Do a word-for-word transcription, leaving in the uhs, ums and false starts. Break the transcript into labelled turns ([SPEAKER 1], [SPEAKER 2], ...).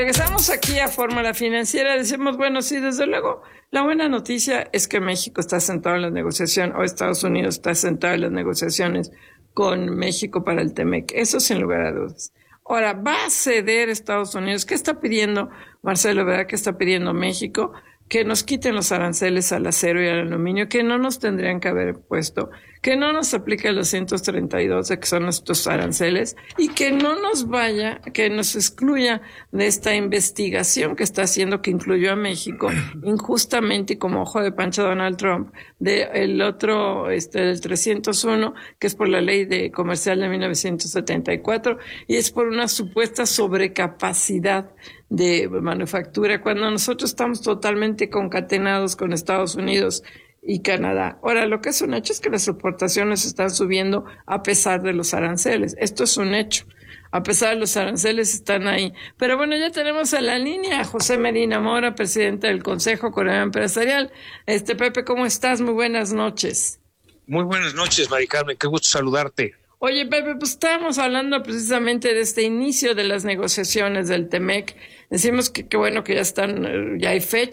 [SPEAKER 1] Regresamos aquí a Fórmula Financiera. Decimos, bueno, sí, desde luego, la buena noticia es que México está sentado en la negociación, o Estados Unidos está sentado en las negociaciones con México para el T-MEC. Eso sin lugar a dudas. Ahora, ¿va a ceder Estados Unidos? ¿Qué está pidiendo Marcelo, verdad? ¿Qué está pidiendo México? Que nos quiten los aranceles al acero y al aluminio, que no nos tendrían que haber puesto, que no nos aplique los ciento treinta y dos, que son nuestros aranceles, y que no nos vaya, que nos excluya de esta investigación que está haciendo, que incluyó a México injustamente y como ojo de pancha Donald Trump, de el otro, este, del trescientos uno, que es por la ley de comercial de mil novecientos setenta y cuatro, y es por una supuesta sobrecapacidad de manufactura, cuando nosotros estamos totalmente concatenados con Estados Unidos y Canadá. Ahora, lo que es un hecho es que las exportaciones están subiendo a pesar de los aranceles. Esto es un hecho. A pesar de los aranceles están ahí. Pero bueno, ya tenemos a la línea a José Medina Mora, presidente del Consejo Coordinador Empresarial. Este, Pepe, ¿cómo estás? Muy buenas noches.
[SPEAKER 2] Muy buenas noches, Mari Carmen. Qué gusto saludarte.
[SPEAKER 1] Oye, Pepe, pues estábamos hablando precisamente de este inicio de las negociaciones del T-MEC. Decimos que, que bueno, que ya están, ya hay fecha.